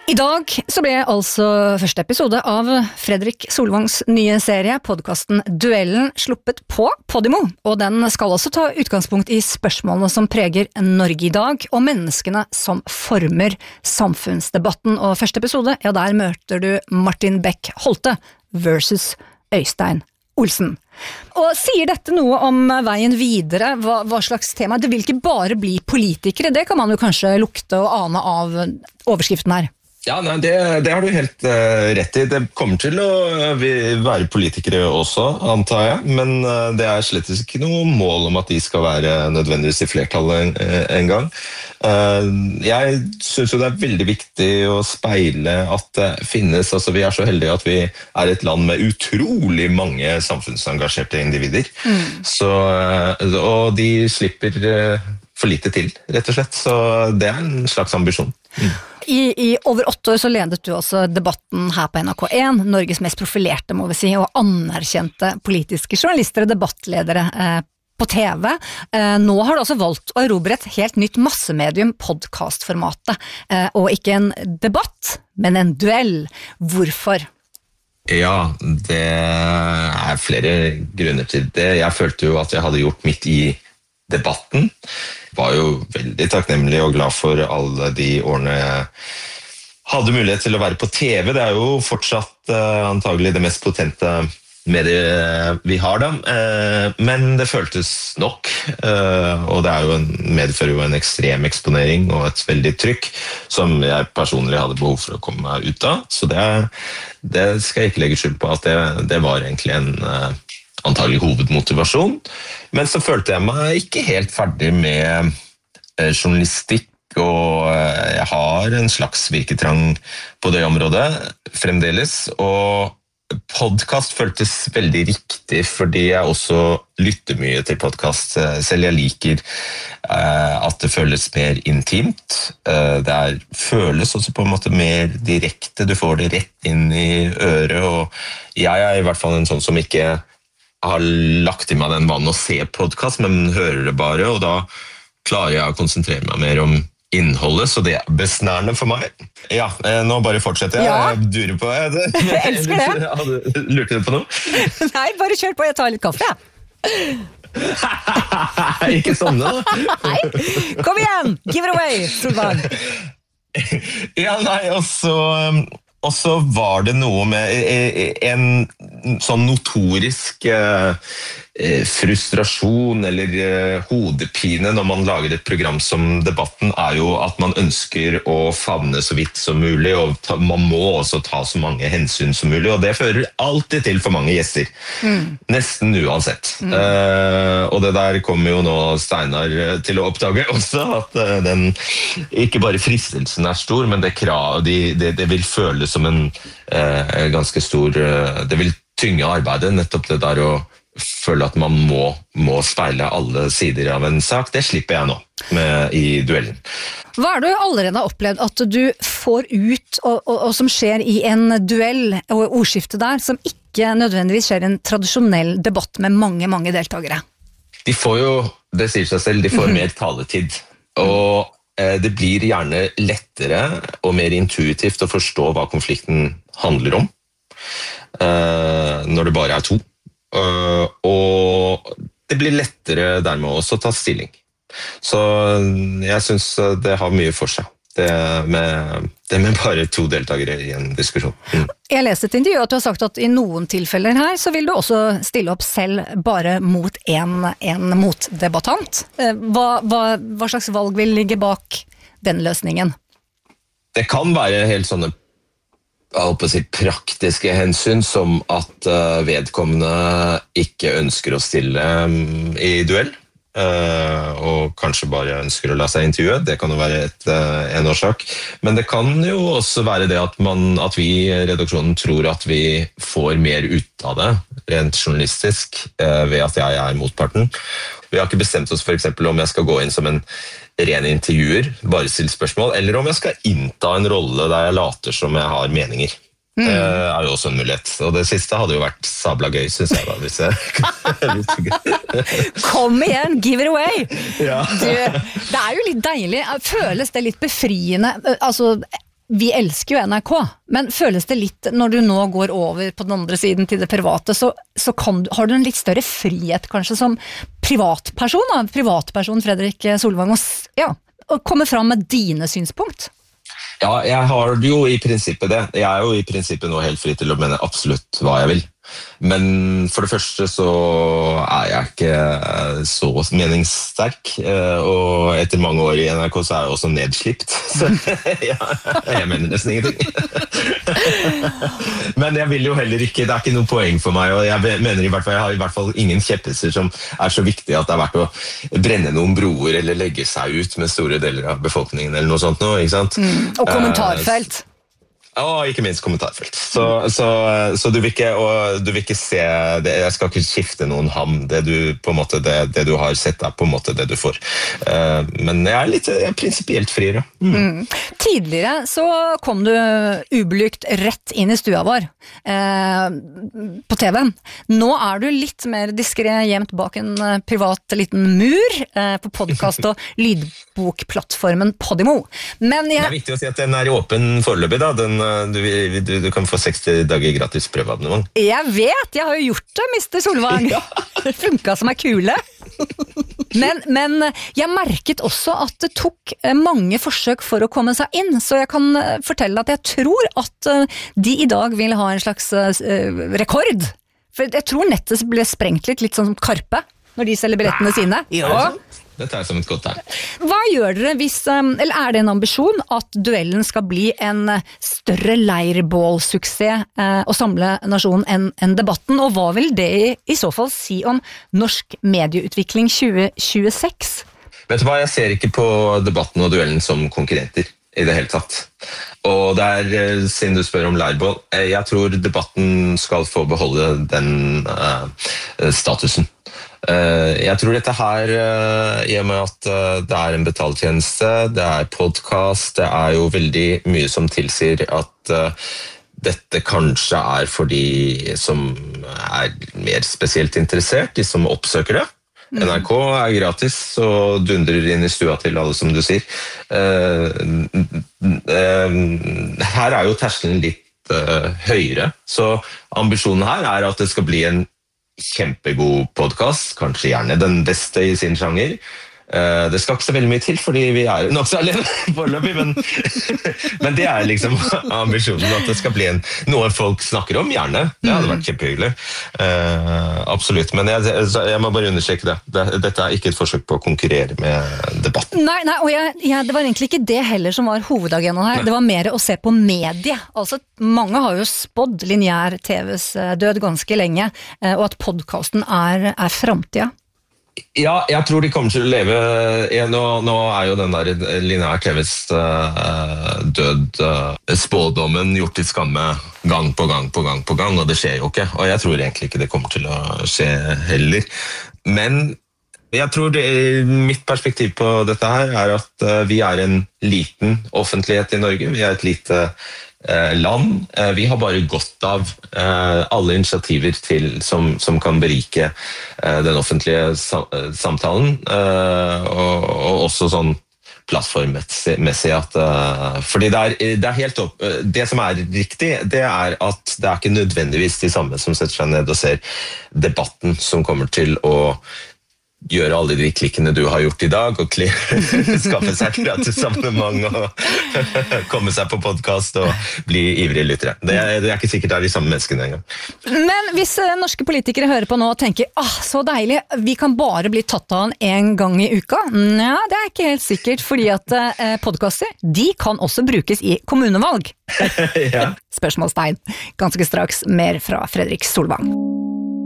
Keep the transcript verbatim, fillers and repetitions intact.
I dag så ble altså første episode av Fredrik Solvangs nye serie, podcasten Duellen, sluppet på Podimo, og den skal også ta utgangspunkt i spørsmålene som preger Norge i dag, og menneskene som former samfunnsdebatten. Og første episode, ja, der møter du Martin Beck Holte versus Øystein Olsen. Og sier dette noe om veien videre, hva, hva slags tema? Det vil ikke bare bli politikere, det kan man jo kanskje lukte og ane av overskriften her. Ja, nei, det, det har du helt uh, rett i. Det kommer til å være politikere også, antar jeg, men uh, det er slett ikke noe mål om at de skal være nødvendigvis i flertallet en, en gang. Uh, jeg synes jo det er veldig viktig å speile at det finnes, altså vi er så heldige at vi er et land med utrolig mange samfunnsengasjerte individer, mm. så, uh, og de slipper uh, for lite til, rett og slett, så det er en slags ambisjon. Mm. I, I over åtte år så ledet du også debatten her på N R K en, Norges mest profilerte, må vi si, og anerkjente politiske journalister og debattledere eh, på T V. Eh, nå har du også valgt å erobre et helt nytt massemedium, podcastformatet, eh, og ikke en debatt, men en duell. Hvorfor? Ja, det er flere grunner til det. Jeg følte jo at jeg hadde gjort mitt i debatten. Var jo veldig takknemlig og glad for alle de årene jeg hadde mulighet til å være på T V. Det er jo fortsatt uh, antagelig det mest potente mediet vi har da, uh, men det føltes nok, uh, og det er jo en, medfører jo en ekstrem eksponering og et veldig trykk som jeg personlig hadde behov for å komme meg ut av, så det, det skal jeg ikke legge skyld på at det, det var egentlig en uh, antagelig hovedmotivasjon, men så følte jeg meg ikke helt ferdig med eh, journalistikk, og eh, jeg har en slags virketrang på det området fremdeles, og podcast føltes veldig riktig, fordi jeg også lytter mye til podcast, selv jeg liker eh, at det føles mer intimt, eh, det er, føles også på en måte mer direkte, du får det rett inn i øret, og jeg er i hvert fall en sånn som ikke har lagt i meg den vanen å se podcast, men hører det bare, og da klarer jeg å konsentrere meg mer om innholdet, så det er besnærende for meg. Ja, nå bare fortsetter jeg. Ja. Jeg durer på. Jeg, jeg elsker det. Lurte du på noe? Nei, bare kjør på, jeg tar litt kaffe, ja. Ikke sånn da. Nei, kom igjen, give it away, Solvang. Ja, nei, og så... Og så var det noe med en sånn notorisk eh, frustrasjon eller eh, hodepine når man lager et program som Debatten, er jo at man ønsker å favne så vidt som mulig, og ta, man må også ta så mange hensyn som mulig, og det fører alltid til for mange gjester. Mm. Nesten uansett. Mm. Eh, og det der kommer jo nå Steinar til å oppdage også, at eh, den, ikke bare fristelsen er stor, men det, krav, de, det, det vil føles som en eh, ganske stor, eh, det vil tynge arbeidet, nettopp det der å føle at man må, må speile alle sider av en sak. Det slipper jeg nå med, i duellen. Hva er det du allerede har opplevd at du får ut, og, og, og som skjer i en duell og ordskifte der, som ikke nødvendigvis skjer i en tradisjonell debatt med mange, mange deltakere? De får jo, det sier seg selv, de får mer taletid, og det blir gjerne lettere og mer intuitivt å forstå hva konflikten handler om, når det bare er to. Og det blir lettere dermed også å ta stilling. Så jeg synes det har mye for seg, det med, det med bare to deltakere i en diskusjon. Mm. Jeg leste et intervju at du har sagt at i noen tilfeller her så vil du også stille opp selv bare mot en, en motdebattant. Hva, hva, hva slags valg vil ligge bak den løsningen? Det kan være helt sånne jeg håper å si, praktiske hensyn, som at uh, vedkommende ikke ønsker å stille um, i duell, uh, og kanskje bare ønsker å la seg intervjue. Det kan jo være et, uh, en årsak. Men det kan jo også være det at, man, at vi i redaksjonen tror at vi får mer ut av det, rent journalistisk, uh, ved at jeg er motparten. Vi har ikke bestemt oss for eksempel om jeg skal gå inn som en ren intervjuer, bare stille spørsmål, eller om jeg skal innta en rolle der jeg later som jeg har meninger. Mm. Det er jo også en mulighet. Og det siste hadde jo vært sabla gøy, synes jeg da. Hvis jeg... Kom igjen, give it away! Ja. Du, det er jo litt deilig. Føles det litt befriende? Altså, vi elsker jo N R K, men føles det litt, når du nå går over på den andre siden til det private, så, så kan du, har du en litt større frihet kanskje som privatperson, da? Privatperson Fredrik Solvang, og, ja, og komme fram med dine synspunkt? Ja, jeg har jo i prinsippet det. Jeg er jo i prinsippet nå helt fri til å mene absolutt hva jeg vil. Men for det første så er jeg ikke så meningssterk, og etter mange år i N R K så er jeg også nedslipt. Så ja, jeg mener nesten ingenting. Men jeg vil jo heller ikke, det er ikke noe poeng for meg, og jeg mener i hvert fall, jeg har i hvert fall ingen kjepphester som er så viktig at det er verdt å brenne noen broer eller legge seg ut med store deler av befolkningen eller noe sånt nå, ikke sant? Mm, og kommentarfelt. Ja, ikke minst kommentarfelt. Så, så, så du, vil ikke, og du vil ikke se det, jeg skal ikke skifte noen ham. Det du, på en måte, det, det du har sett er på en måte det du får. Uh, men jeg er litt jeg er prinsipielt friere. Mm. Mm. Tidligere så kom du ubelygt rett inn i stua vår uh, på T V-en. Nå er du litt mer diskret gjemt bak en privat liten mur uh, på podcast- og lydbokplattformen Podimo. Men jeg... Det er viktig å si at den er åpen foreløpig da, den Du, du, du kan få seksti dager gratis prøveabonnement. Jeg vet, jeg har jo gjort det, mister Solvang. Ja. Det funket som er kule. Men, men jeg merket også at det tok mange forsøk for å komme seg inn, så jeg kan fortelle at jeg tror at de i dag vil ha en slags rekord. For jeg tror nettet ble sprengt litt, litt sånn som Karpe, når de selger billettene sine. Ja. Dette er som et godt tegn. Hva gjør dere hvis, eller er det en ambisjon at duellen skal bli en større leirbålsuksess eh, og samle nasjonen enn en debatten, og hva vil det i, i så fall si om norsk medieutvikling tjue tjueseks? Vet du hva, jeg ser ikke på debatten og duellen som konkurrenter i det hele tatt. Og der, siden du spør om leirbål, jeg tror debatten skal få beholde den uh, statusen. Jeg tror dette her, i og med at det er en betaltjeneste, det er podcast, det er jo veldig mye som tilsier at dette kanskje er for de som er mer spesielt interessert, de som oppsøker det. Mm. N R K er gratis og dundrer inn i stua til alle, som du sier. Her er jo terskelen litt høyere, så ambisjonen her er at det skal bli en kjempegod podcast, kanskje gjerne den beste i sin sjanger. Det skal ikke så veldig mye til, fordi vi er nok så alene foreløpig, men, men det er liksom ambisjonen, at det skal bli en, noe folk snakker om, gjerne. Det hadde vært kjempehyggelig. Uh, absolutt, men jeg, jeg må bare understreke det. det. Dette er ikke et forsøk på å konkurrere med debatten. Nei, nei og jeg, jeg, det var egentlig ikke det heller som var hovedagendaen her. Nei. Det var mer å se på medie. Altså, mange har jo spådd lineær T Vs død ganske lenge, og at podcasten er, er fremtiden. Ja, jeg tror de kommer til å leve ja, nå, nå er jo den der lineær T Vs uh, død uh, spådommen gjort til skamme gang på gang på gang på gang, og det skjer jo ikke, og jeg tror egentlig ikke det kommer til å skje heller. Men jeg tror det, mitt perspektiv på dette her er at uh, vi er en liten offentlighet i Norge, vi er et lite land. Vi har bare godt av alle initiativer til, som, som kan berike den offentlige samtalen, og, og også sånn plattformmessig at fordi det er, det er helt opp det som er riktig, det er at det er ikke nødvendigvis de samme som setter seg ned og ser debatten som kommer til å gjøre alle de klikkene du har gjort i dag, og skaffe seg gratis abonnement og komme seg på podcast og bli ivrige lyttere. Det er, det er ikke sikkert det er de samme menneskene engang. Men hvis norske politikere hører på nå og tenker, ah, så deilig, vi kan bare bli tatt av en en gang i uka. Ja, det er ikke helt sikkert, fordi at eh, podcaster, de kan også brukes i kommunevalg. Ja. Spørsmålstegn. Ganske straks mer fra Fredrik Solvang.